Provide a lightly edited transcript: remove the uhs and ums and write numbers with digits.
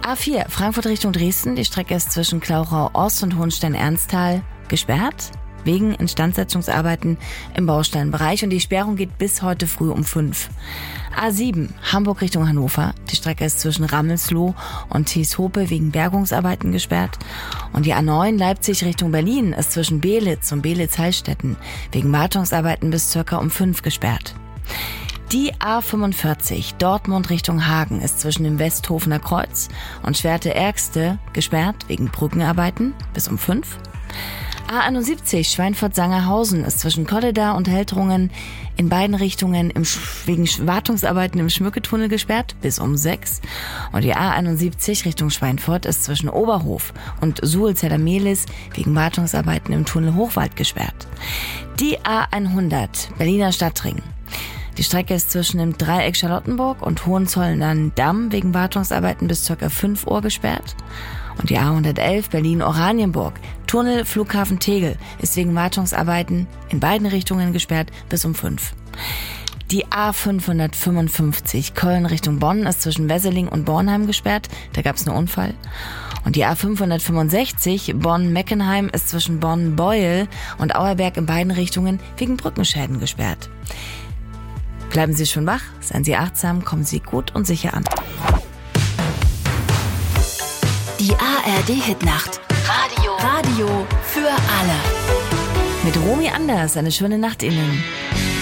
A4 Frankfurt Richtung Dresden. Die Strecke ist zwischen Klauchau Ost und Hohenstein-Ernsthal gesperrt wegen Instandsetzungsarbeiten im Bausteinbereich und die Sperrung geht bis heute früh um 5. A7 Hamburg Richtung Hannover. Die Strecke ist zwischen Rammelsloh und Thieshope wegen Bergungsarbeiten gesperrt. Und die A9 Leipzig Richtung Berlin ist zwischen Belitz und Belitz-Heilstätten wegen Wartungsarbeiten bis ca. um 5 gesperrt. Die A45 Dortmund Richtung Hagen ist zwischen dem Westhofener Kreuz und Schwerte-Ergste gesperrt wegen Brückenarbeiten bis um 5. A71 Schweinfurt-Sangerhausen ist zwischen Kolleda und Heltrungen in beiden Richtungen wegen Wartungsarbeiten im Schmücketunnel gesperrt bis um 6. Und die A71 Richtung Schweinfurt ist zwischen Oberhof und Suhl-Zedder-Mehlis wegen Wartungsarbeiten im Tunnel Hochwald gesperrt. Die A100 Berliner Stadtring. Die Strecke ist zwischen dem Dreieck Charlottenburg und Hohenzollern-Damm wegen Wartungsarbeiten bis ca. 5 Uhr gesperrt. Und die A111 Berlin-Oranienburg, Tunnel Flughafen Tegel, ist wegen Wartungsarbeiten in beiden Richtungen gesperrt bis um 5. Die A555 Köln Richtung Bonn ist zwischen Wesseling und Bornheim gesperrt, da gab es einen Unfall. Und die A565 Bonn-Meckenheim ist zwischen Bonn-Beuel und Auerberg in beiden Richtungen wegen Brückenschäden gesperrt. Bleiben Sie schon wach, seien Sie achtsam, kommen Sie gut und sicher an. Die ARD-Hitnacht. Radio für alle. Mit Romy Anders, eine schöne Nacht Ihnen.